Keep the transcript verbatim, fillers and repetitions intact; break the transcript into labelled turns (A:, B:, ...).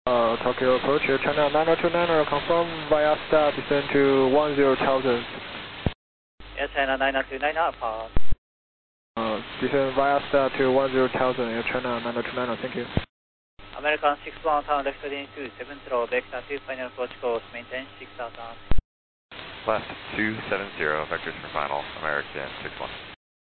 A: Uh, Tokyo approach, Air China nine oh two nine oh, confirm via star, descend to one zero thousand.
B: Air China nine oh two nine oh, apart.
A: Uh, descend via star to one zero thousand, Air China nine oh two nine oh, thank you.
B: American six one, turn left heading two seven zero, vector two, final approach course, maintain six thousand.
C: Left two seven zero, vectors for final, American six one.